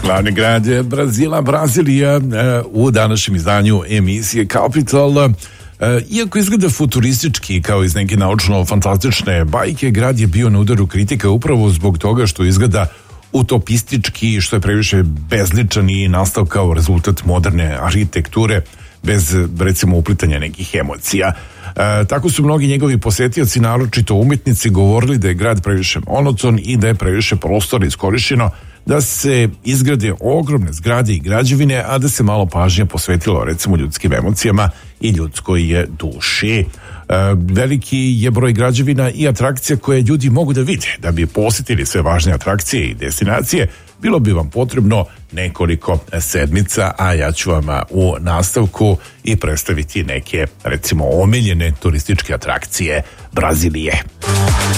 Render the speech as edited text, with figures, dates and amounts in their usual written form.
Glavni grad je Brazila, Brazilija, u današnjem izdanju emisije Capital. Iako izgleda futuristički kao iz neke naučno-fantastične bajke, grad je bio na udaru kritika upravo zbog toga što izgleda utopistički, što je previše bezličan i nastao kao rezultat moderne arhitekture bez, recimo, uplitanja nekih emocija. Tako su mnogi njegovi posetioci, naročito umetnici, govorili da je grad previše monoton i da je previše prostora iskorišćeno da se izgrade ogromne zgrade i građevine, a da se malo pažnje posvetilo, recimo, ljudskim emocijama i ljudskoj duši. Veliki je broj građevina i atrakcija koje ljudi mogu da vide. Da bi posjetili sve važne atrakcije i destinacije, bilo bi vam potrebno nekoliko sedmica, a ja ću vam u nastavku i predstaviti neke, recimo, omiljene turističke atrakcije Brazilije.